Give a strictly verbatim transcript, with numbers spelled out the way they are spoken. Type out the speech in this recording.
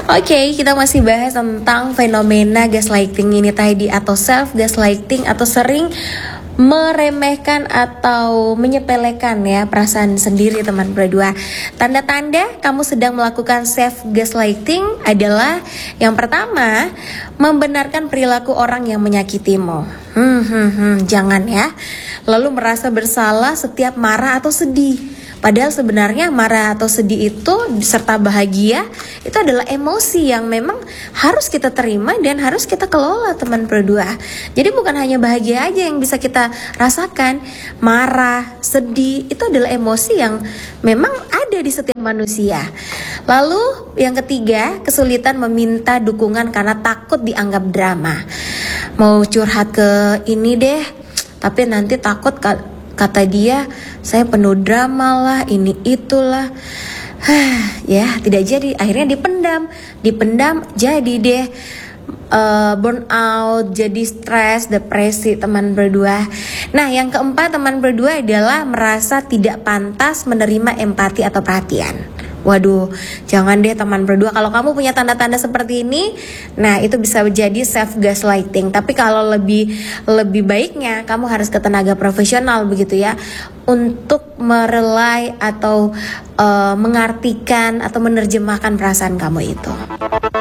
Oke, kita masih bahas tentang fenomena gaslighting ini tadi, atau self gaslighting, atau sering meremehkan atau menyepelekan ya perasaan sendiri teman berdua. Tanda-tanda kamu sedang melakukan self gaslighting adalah yang pertama, membenarkan perilaku orang yang menyakitimu. Hmm, hmm, hmm, jangan ya. Lalu merasa bersalah setiap marah atau sedih. Padahal sebenarnya marah atau sedih itu serta bahagia itu adalah emosi yang memang harus kita terima dan harus kita kelola teman berdua. Jadi bukan hanya bahagia aja yang bisa kita rasakan. Marah, sedih itu adalah emosi yang memang ada di setiap manusia. Lalu yang ketiga, kesulitan meminta dukungan karena takut dianggap drama. Mau curhat ke ini deh, tapi nanti takut kata dia saya penuh drama lah, ini itulah. Ya tidak jadi, akhirnya dipendam Dipendam jadi deh uh, burnout, jadi stres, depresi teman berdua. Nah yang keempat teman berdua adalah merasa tidak pantas menerima empati atau perhatian. Waduh, jangan deh teman berdua. Kalau kamu punya tanda-tanda seperti ini, nah itu bisa menjadi self gaslighting. Tapi kalau lebih lebih baiknya kamu harus ke tenaga profesional begitu ya, untuk merelai atau uh, mengartikan atau menerjemahkan perasaan kamu itu.